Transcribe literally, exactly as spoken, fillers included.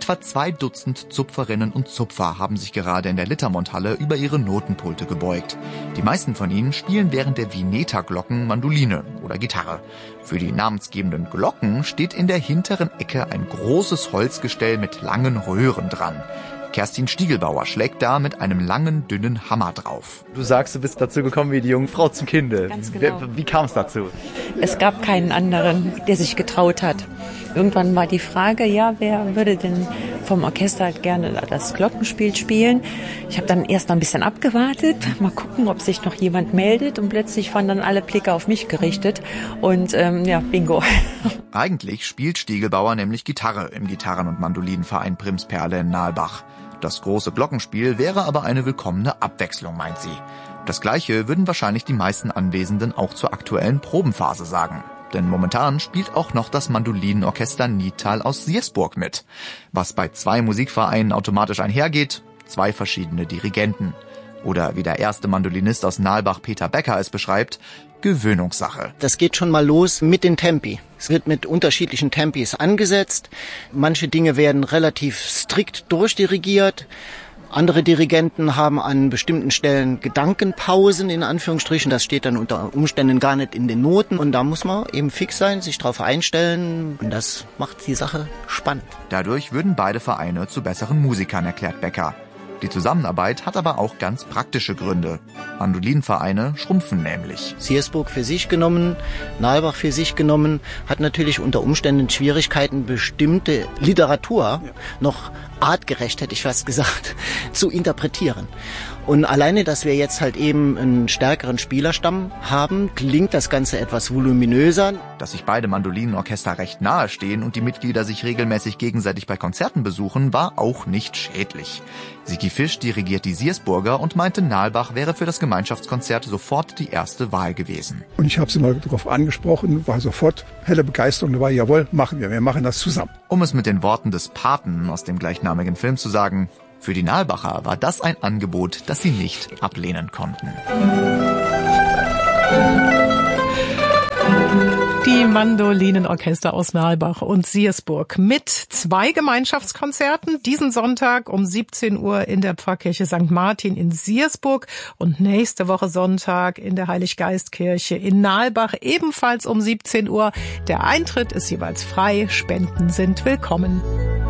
Etwa zwei Dutzend Zupferinnen und Zupfer haben sich gerade in der Littermondhalle über ihre Notenpulte gebeugt. Die meisten von ihnen spielen während der Vineta-Glocken Mandoline oder Gitarre. Für die namensgebenden Glocken steht in der hinteren Ecke ein großes Holzgestell mit langen Röhren dran. Kerstin Stiegelbauer schlägt da mit einem langen, dünnen Hammer drauf. Du sagst, du bist dazu gekommen wie die Jungfrau zum Kinde. Ganz genau. Wie, wie kam es dazu? Es gab keinen anderen, der sich getraut hat. Irgendwann war die Frage, ja, wer würde denn vom Orchester gerne das Glockenspiel spielen? Ich habe dann erst mal ein bisschen abgewartet, mal gucken, ob sich noch jemand meldet. Und plötzlich waren dann alle Blicke auf mich gerichtet. Und ähm, ja, bingo. Eigentlich spielt Stiegelbauer nämlich Gitarre im Gitarren- und Mandolinenverein Primsperle in Nalbach. Das große Glockenspiel wäre aber eine willkommene Abwechslung, meint sie. Das Gleiche würden wahrscheinlich die meisten Anwesenden auch zur aktuellen Probenphase sagen. Denn momentan spielt auch noch das Mandolinenorchester Nidtal aus Siersburg mit. Was bei zwei Musikvereinen automatisch einhergeht, zwei verschiedene Dirigenten. Oder wie der erste Mandolinist aus Nalbach, Peter Becker, es beschreibt, Gewöhnungssache. Das geht schon mal los mit den Tempi. Es wird mit unterschiedlichen Tempis angesetzt. Manche Dinge werden relativ strikt durchdirigiert. Andere Dirigenten haben an bestimmten Stellen Gedankenpausen, in Anführungsstrichen. Das steht dann unter Umständen gar nicht in den Noten. Und da muss man eben fix sein, sich drauf einstellen. Und das macht die Sache spannend. Dadurch würden beide Vereine zu besseren Musikern, erklärt Becker. Die Zusammenarbeit hat aber auch ganz praktische Gründe. Mandolinenvereine schrumpfen nämlich. Siersburg für sich genommen, Nalbach für sich genommen, hat natürlich unter Umständen Schwierigkeiten, bestimmte Literatur noch artgerecht, hätte ich fast gesagt, zu interpretieren. Und alleine, dass wir jetzt halt eben einen stärkeren Spielerstamm haben, klingt das Ganze etwas voluminöser. Dass sich beide Mandolinenorchester recht nahe stehen und die Mitglieder sich regelmäßig gegenseitig bei Konzerten besuchen, war auch nicht schädlich. Sigi Fisch dirigiert die Siersburger und meinte, Nalbach wäre für das Gemeinschaftskonzert sofort die erste Wahl gewesen. Und ich habe sie mal darauf angesprochen, war sofort helle Begeisterung dabei, jawohl, machen wir, wir machen das zusammen. Um es mit den Worten des Paten aus dem gleichnamigen Film zu sagen, für die Nalbacher war das ein Angebot, das sie nicht ablehnen konnten. Die Mandolinenorchester aus Nalbach und Siersburg mit zwei Gemeinschaftskonzerten. Diesen Sonntag um siebzehn Uhr in der Pfarrkirche Sankt Martin in Siersburg und nächste Woche Sonntag in der Heiliggeistkirche in Nalbach ebenfalls um siebzehn Uhr. Der Eintritt ist jeweils frei, Spenden sind willkommen.